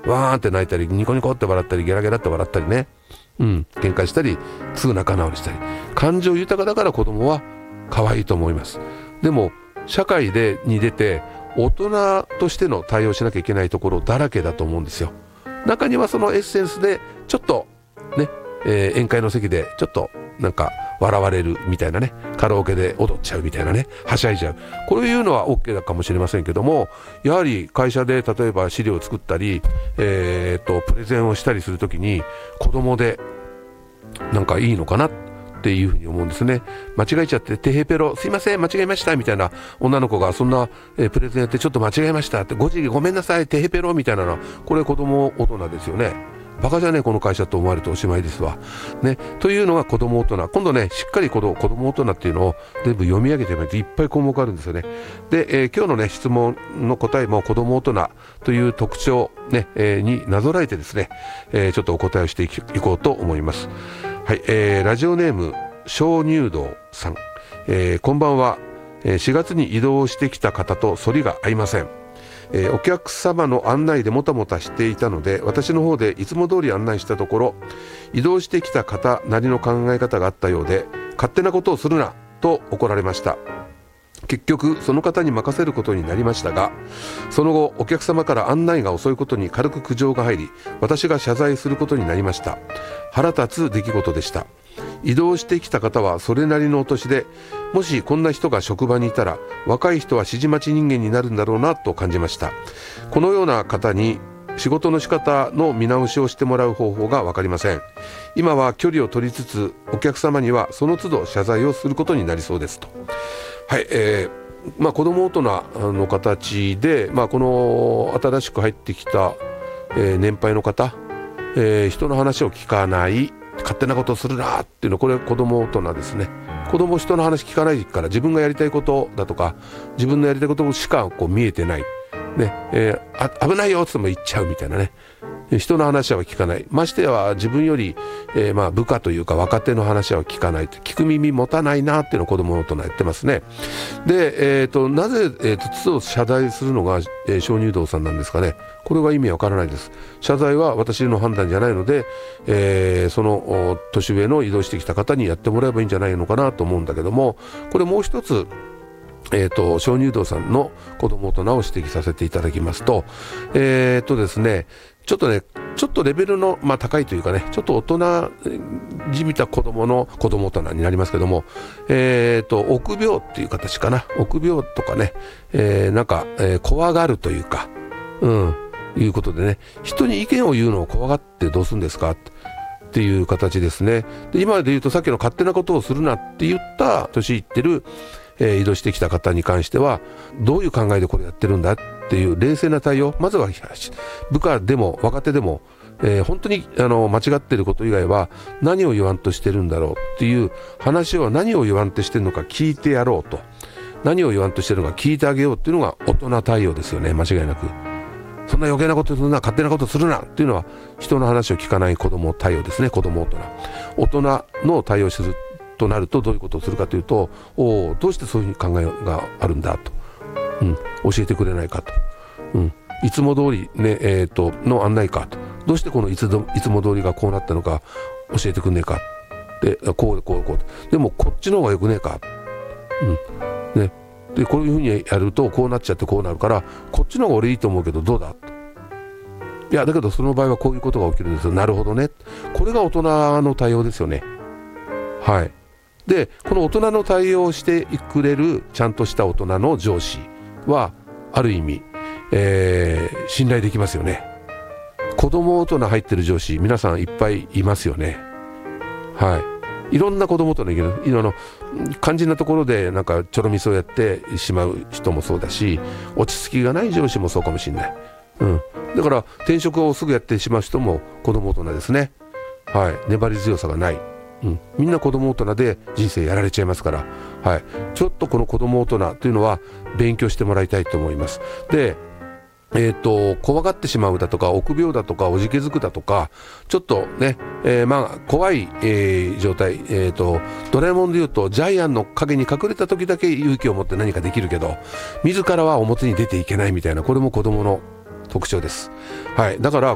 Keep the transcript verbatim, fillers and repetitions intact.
わーって泣いたりニコニコって笑ったりゲラゲラって笑ったりね、うん、喧嘩したりすぐ仲直りしたり、感情豊かだから子供は可愛いと思います。でも社会でに出て大人としての対応しなきゃいけないところだらけだと思うんですよ。中にはそのエッセンスでちょっとね、えー、宴会の席でちょっとなんか笑われるみたいなね、カラオケで踊っちゃうみたいなね、はしゃいじゃう、こういうのは OK だかもしれませんけども、やはり会社で例えば資料を作ったり、えー、とプレゼンをしたりするときに子供でなんかいいのかなっていうふうに思うんですね。間違えちゃっててへペロすいません間違えましたみたいな女の子がそんな、えー、プレゼンやってちょっと間違えましたってご時ごめんなさいてへペロみたいなの、これ子供大人ですよね。バカじゃねえこの会社と思われておしまいですわ、ね、というのが子供大人。今度ねしっかり子供大人っていうのを全部読み上げてみるといっぱい項目あるんですよね。で、えー、今日のね質問の答えも子供大人という特徴、ねえー、になぞらえてですね、えー、ちょっとお答えをしていこうと思います。はい、えー、ラジオネーム鍾乳洞さん、えー、こんばんは。しがつに移動してきた方と反りが合いません。えー、お客様の案内でもたもたしていたので私の方でいつも通り案内したところ、移動してきた方なりの考え方があったようで勝手なことをするなと怒られました。結局その方に任せることになりましたが、その後お客様から案内が遅いことに軽く苦情が入り私が謝罪することになりました。腹立つ出来事でした。移動してきた方はそれなりのお年で、もしこんな人が職場にいたら若い人は指示待ち人間になるんだろうなと感じました。このような方に仕事の仕方の見直しをしてもらう方法が分かりません。今は距離を取りつつお客様にはその都度謝罪をすることになりそうですと。はい、えーまあ、子供大人の形で、まあ、この新しく入ってきた、えー、年配の方、えー、人の話を聞かない、勝手なことをするなっていうの、これ子供大人ですね。子供人の話聞かないから自分がやりたいことだとか自分のやりたいことしかこう見えてない、ねえー、あ危ないよって言っても言っちゃうみたいなね、人の話は聞かない。ましてや自分より、えー、まあ部下というか若手の話は聞かない。聞く耳持たないなっていうのを子供大人やってますね。で、えー、となぜ、えー、と都度謝罪するのが、えー、鍾乳洞さんなんですかね。これは意味わからないです。謝罪は私の判断じゃないので、えー、その年上の移動してきた方にやってもらえばいいんじゃないのかなと思うんだけども、これもう一つえーと、鍾乳洞さんの子供大人を指摘させていただきますと、えーとですね、ちょっとね、ちょっとレベルの、まあ、高いというかね、ちょっと大人じみた子供の子供大人になりますけども、えーと、臆病っていう形かな。臆病とかね、えー、なんか、えー、怖がるというか、うん、いうことでね、人に意見を言うのを怖がってどうするんですかっていう形ですね。で、今で言うとさっきの勝手なことをするなって言った年いってるえー、移動してきた方に関してはどういう考えでこれやってるんだっていう冷静な対応、まずは部下でも若手でも、えー、本当にあの間違ってること以外は何を言わんとしてるんだろうっていう話を、何を言わんとしてるのか聞いてやろうと、何を言わんとしてるのか聞いてあげようっていうのが大人対応ですよね。間違いなくそんな余計なことするな、勝手なことするなっていうのは人の話を聞かない子供対応ですね。子供大人大人の対応するとなるとどういうことをするかというと、おどうしてそういう考えがあるんだと、うん、教えてくれないかと、うん、いつも通り、ねえー、との案内かと、どうしてこのいつどいつも通りがこうなったのか教えてくんねえかで、こうでこうでこうでもこっちの方がよくねえか、うんね、でこういうふうにやるとこうなっちゃってこうなるからこっちの方が俺いいと思うけどどうだと、いやだけどその場合はこういうことが起きるんですよ。なるほどね、これが大人の対応ですよね。はい。でこの大人の対応をしてくれるちゃんとした大人の上司はある意味、えー、信頼できますよね。子供大人入ってる上司皆さんいっぱいいますよね。はい。いろんな子供大人いる、いろんな肝心なところでなんかちょろみそをやってしまう人もそうだし、落ち着きがない上司もそうかもしれない、うん、だから転職をすぐやってしまう人も子供大人ですね。はい。粘り強さがない、うん、みんな子供大人で人生やられちゃいますから、はい、ちょっとこの子供大人というのは勉強してもらいたいと思います。で、えーと、怖がってしまうだとか臆病だとかおじけづくだとかちょっとね、えー、まあ怖い、えー、状態、えーと、ドラえもんでいうとジャイアンの影に隠れた時だけ勇気を持って何かできるけど自らは表に出ていけないみたいな、これも子供の特徴です。はい。だから